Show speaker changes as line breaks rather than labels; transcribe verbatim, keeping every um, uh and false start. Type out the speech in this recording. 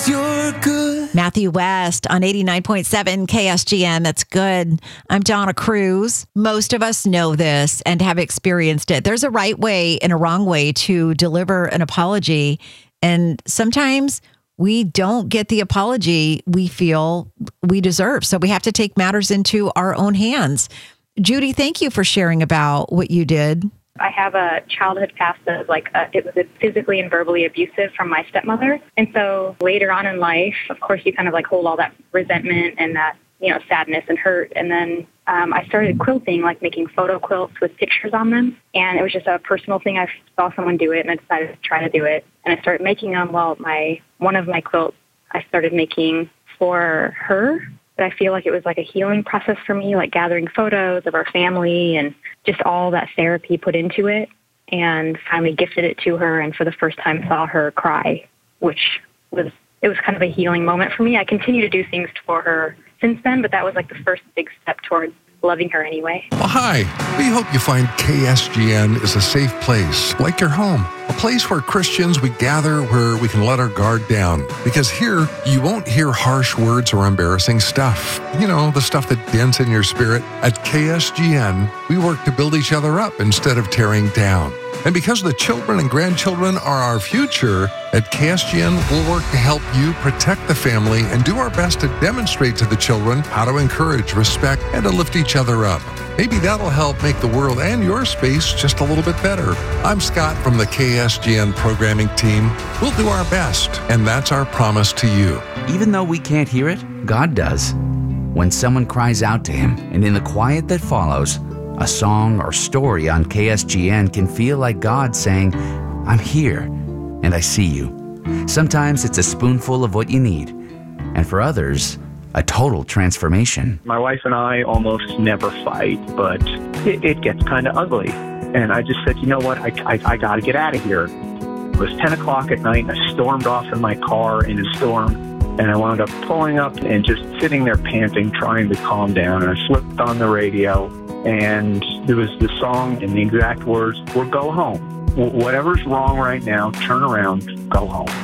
You're good.
Matthew West on eighty-nine point seven K S G N. That's good. I'm Donna Cruz. Most of us know this and have experienced it. There's a right way and a wrong way to deliver an apology. And sometimes we don't get the apology we feel we deserve. So we have to take matters into our own hands. Judy, thank you for sharing about what you did.
I have a childhood past that was like, uh, it was physically and verbally abusive from my stepmother. And so later on in life, of course, you kind of like hold all that resentment and that, you know, sadness and hurt. And then um, I started quilting, like making photo quilts with pictures on them. And it was just a personal thing. I saw someone do it and I decided to try to do it. And I started making them. Well, my, one of my quilts I started making for her. But I feel like it was like a healing process for me, like gathering photos of our family and just all that therapy put into it, and finally gifted it to her, and for the first time saw her cry, which was, it was kind of a healing moment for me. I continue to do things for her since then, but that was like the first big step towards loving her anyway.
Well, hi. We hope you find K S G N is a safe place, like your home. A place where Christians, we gather where we can let our guard down. Because here, you won't hear harsh words or embarrassing stuff. You know, the stuff that dents in your spirit. At K S G N, we work to build each other up instead of tearing down. And because the children and grandchildren are our future, at K S G N, we'll work to help you protect the family and do our best to demonstrate to the children how to encourage, respect, and to lift each other up. Maybe that'll help make the world and your space just a little bit better. I'm Scott from the K S G N programming team. We'll do our best, and that's our promise to you.
Even though we can't hear it, God does. When someone cries out to Him, and in the quiet that follows, a song or story on K S G N can feel like God saying, I'm here, and I see you. Sometimes it's a spoonful of what you need, and for others, a total transformation.
My wife and I almost never fight, but it, it gets kind of ugly. And I just said, you know what, I, I, I got to get out of here. It was ten o'clock at night, and I stormed off in my car in a storm, and I wound up pulling up and just sitting there panting, trying to calm down. And I flipped on the radio, and there was the song, and the exact words were, go home. W- whatever's wrong right now, turn around, go home.